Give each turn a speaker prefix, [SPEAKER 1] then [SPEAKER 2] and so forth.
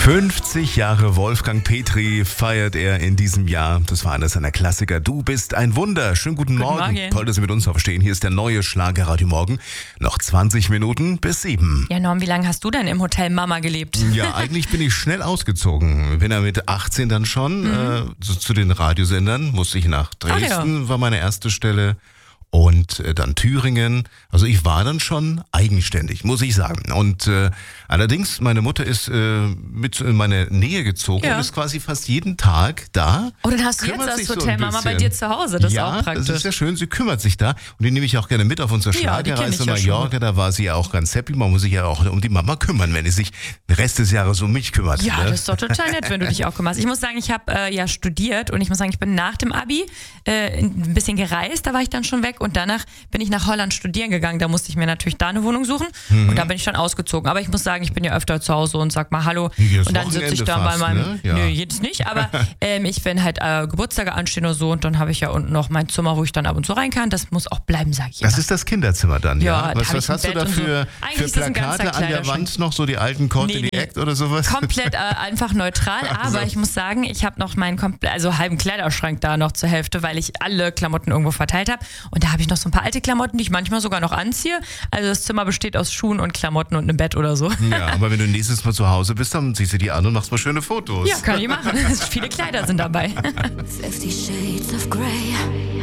[SPEAKER 1] 50 Jahre Wolfgang Petri feiert er in diesem Jahr. Das war einer seiner Klassiker. Du bist ein Wunder. Schönen guten Morgen. Toll, dass Sie mit uns aufstehen. Hier ist der neue Schlager Radio Morgen. Noch 20 Minuten bis 7.
[SPEAKER 2] Ja, Norm, wie lange hast du denn im Hotel Mama gelebt?
[SPEAKER 1] Ja, eigentlich bin ich schnell ausgezogen. Bin ja mit 18 dann schon zu den Radiosendern. Musste ich nach Dresden, war meine erste Stelle. Und dann Thüringen. Also ich war dann schon eigenständig, muss ich sagen. Und allerdings, meine Mutter ist mit in meine Nähe gezogen und ist quasi fast jeden Tag da.
[SPEAKER 2] Oh, dann hast du jetzt das Hotel Mama bei dir zu Hause. Das ist auch praktisch.
[SPEAKER 1] Das ist ja schön, sie kümmert sich da. Und die nehme ich auch gerne mit auf unsere Schlagerreise nach Mallorca. Da war sie ja auch ganz happy. Man muss sich ja auch um die Mama kümmern, wenn sie sich den Rest des Jahres um mich kümmert.
[SPEAKER 2] Ja,
[SPEAKER 1] ne?
[SPEAKER 2] Das ist doch total nett, wenn du dich auch kümmerst. Ich muss sagen, ich habe ja studiert und ich muss sagen, ich bin nach dem Abi ein bisschen gereist. Da war ich dann schon weg. Und danach bin ich nach Holland studieren gegangen. Da musste ich mir natürlich da eine Wohnung suchen. Und da bin ich dann ausgezogen. Aber ich muss sagen, ich bin ja öfter zu Hause und sag mal Hallo.
[SPEAKER 1] Jedes
[SPEAKER 2] und dann sitze ich da
[SPEAKER 1] Wochenende
[SPEAKER 2] bei meinem...
[SPEAKER 1] fast, ne? Ja.
[SPEAKER 2] Nö, jedes nicht. Aber ich, wenn halt Geburtstage anstehen oder so, und dann habe ich ja unten noch mein Zimmer, wo ich dann ab und zu rein kann. Das muss auch bleiben, sag ich immer.
[SPEAKER 1] Das ist das Kinderzimmer dann, ja?
[SPEAKER 2] da
[SPEAKER 1] Was hast du da für Plakate an der Wand noch? So die alten Caught in the Act oder sowas?
[SPEAKER 2] Komplett einfach neutral. Aber ich muss sagen, ich habe noch meinen halben Kleiderschrank da noch zur Hälfte, weil ich alle Klamotten irgendwo verteilt habe. Und da habe ich noch so ein paar alte Klamotten, die ich manchmal sogar noch anziehe. Also das Zimmer besteht aus Schuhen und Klamotten und einem Bett oder so.
[SPEAKER 1] Ja, aber wenn du nächstes Mal zu Hause bist, dann ziehst du die an und machst mal schöne Fotos.
[SPEAKER 2] Ja, kann ich machen. Viele Kleider sind dabei.
[SPEAKER 3] 50 Shades of Grey.